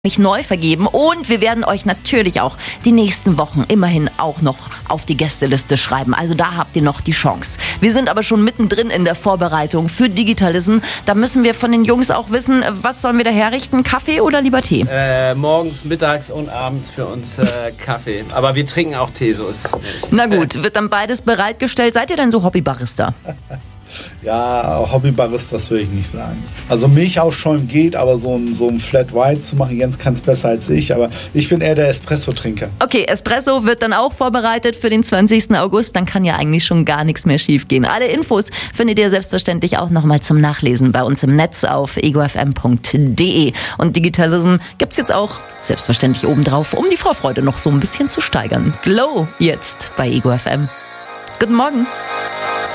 mich neu vergeben und wir werden euch natürlich auch die nächsten Wochen immerhin auch noch auf die Gästeliste schreiben. Also da habt ihr noch die Chance. Wir sind aber schon mittendrin in der Vorbereitung für Digitalism. Da müssen wir von den Jungs auch wissen, was sollen wir da herrichten? Kaffee oder lieber Tee? Morgens, mittags und abends für uns Kaffee. Aber wir trinken auch Tee, so ist es nicht. Na gut, wird dann beides bereitgestellt. Seid ihr denn so Hobbybarista? Ja, Hobbybaristas würde ich nicht sagen. Also Milchaufschäumen geht, aber so ein Flat White zu machen, Jens kann es besser als ich, aber ich bin eher der Espresso-Trinker. Okay, Espresso wird dann auch vorbereitet für den 20. August, dann kann ja eigentlich schon gar nichts mehr schief gehen. Alle Infos findet ihr selbstverständlich auch nochmal zum Nachlesen bei uns im Netz auf egofm.de. Und Digitalism gibt's jetzt auch selbstverständlich obendrauf, um die Vorfreude noch so ein bisschen zu steigern. Glow jetzt bei Ego FM. Guten Morgen.